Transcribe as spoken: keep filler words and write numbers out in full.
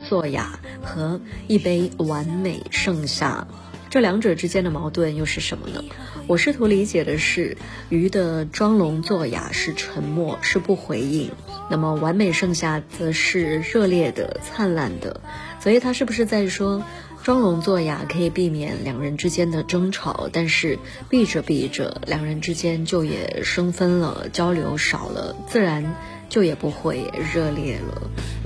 作哑和一杯完美盛夏，这两者之间的矛盾又是什么呢？我试图理解的是，鱼的装聋作哑是沉默，是不回应，那么完美盛夏则是热烈的、灿烂的，所以他是不是在说装聋作哑可以避免两人之间的争吵，但是避着避着两人之间就也生分了，交流少了，自然就也不会热烈了。